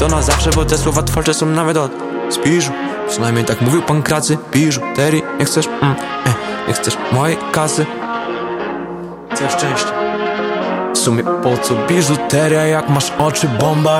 to na zawsze, bo te słowa twórcze są nawet od spiżu. Przynajmniej tak mówił pan Kracy. Biżuterii, nie chcesz? Nie chcesz mojej kasy? Całe szczęście. W sumie po co biżuteria, jak masz oczy bomba?